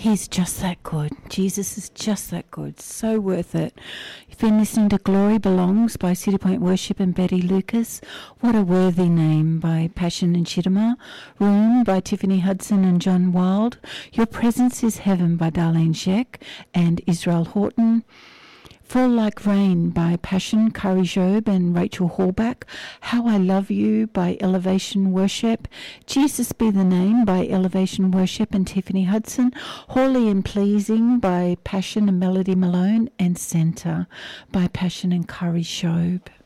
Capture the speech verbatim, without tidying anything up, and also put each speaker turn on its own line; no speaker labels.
He's just that good. Jesus is just that good. So worth it. You've been listening to Glory Belongs by City Point Worship and Betty Lucas. What a worthy name by Passion and Chittima. Room by Tiffany Hudson and John Wild. Your Presence is Heaven by Darlene Scheck and Israel Horton. Fall Like Rain by Passion, Curry Job and Rachel Hallback. How I Love You by Elevation Worship. Jesus Be the Name by Elevation Worship and Tiffany Hudson. Holy and Pleasing by Passion and Melody Malone. And Centre by Passion and Curry Job.